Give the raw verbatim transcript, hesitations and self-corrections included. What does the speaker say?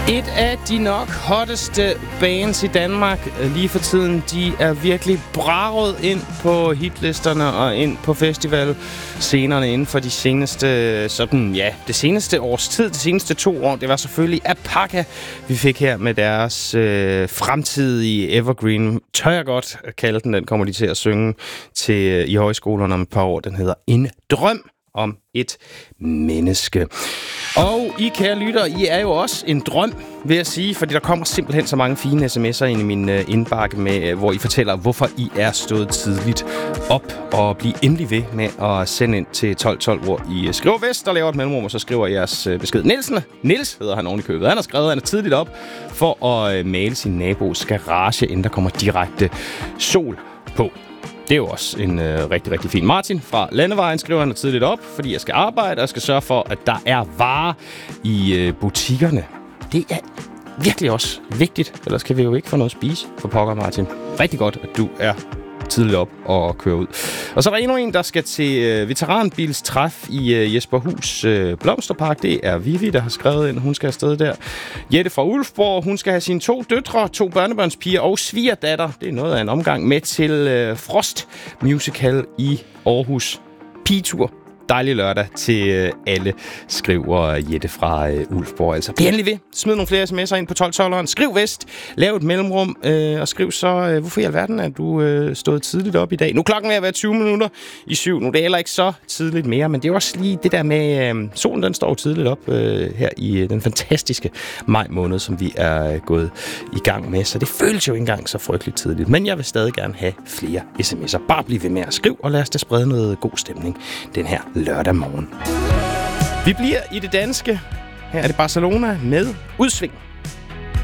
Et af de nok hotteste bands i Danmark lige for tiden, de er virkelig braget ind på hitlisterne og ind på festivalscenerne inden for de seneste, sådan, ja, det seneste års tid, de seneste to år. Det var selvfølgelig Apaka, vi fik her med deres øh, fremtidige evergreen. Tør jeg godt kalde den, den kommer de til at synge til øh, i højskolerne om et par år. Den hedder En Drøm om et menneske. Og I, kære lyttere, I er jo også en drøm, vil jeg sige, fordi der kommer simpelthen så mange fine sms'er ind i min uh, indbakke, med, uh, hvor I fortæller, hvorfor I er stået tidligt op, og bliv endelig ved med at sende ind til tolv tolv, hvor I uh, skriver vest og laver et mellemrum, og så skriver jeres uh, besked. Nielsen, Niels hedder han oven i købet. Han har skrevet, han er tidligt op for at uh, male sin nabos garage, inden der kommer direkte sol på. Det er jo også en øh, rigtig, rigtig fin. Martin fra Landevejen skriver, han er tidligt op, fordi jeg skal arbejde, og jeg skal sørge for, at der er varer i øh, butikkerne. Det er virkelig også vigtigt, ellers kan vi jo ikke få noget at spise for pokker, Martin. Rigtig godt, at du er tidligt op og kører ud. Og så er der endnu en, der skal til øh, veteranbilstræf i øh, Jesperhus øh, Blomsterpark. Det er Vivi, der har skrevet ind. Hun skal afsted der. Jette fra Ulfborg, hun skal have sine to døtre, to børnebørnspiger og svigerdatter. Det er noget af en omgang med til øh, Frost Musical i Aarhus. Pigetur. Dejlig lørdag til øh, alle, skriver Jette fra øh, Ulfborg. Altså, bliv endelig ved. Smid nogle flere sms'er ind på tolv tolv. Skriv vest. Lav et mellemrum. Øh, og skriv så, øh, hvorfor i alverden er du øh, stået tidligt op i dag? Nu er klokken ved at være tyve minutter i syv. Nu er det heller ikke så tidligt mere, men det er også lige det der med, øh, solen den står tidligt op øh, her i øh, den fantastiske maj måned, som vi er øh, gået i gang med. Så det føles jo ikke engang så frygteligt tidligt. Men jeg vil stadig gerne have flere sms'er. Bare bliv ved med at skrive, og lad os da sprede noget god stemning den her lørdag morgen. Vi bliver i det danske. Her er det Barcelona med Udsving.